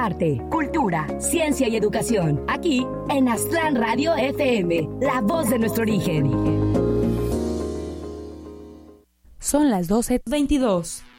arte, cultura, ciencia y educación. Aquí en Aztlán Radio FM, la voz de nuestro origen. Son las 12:22.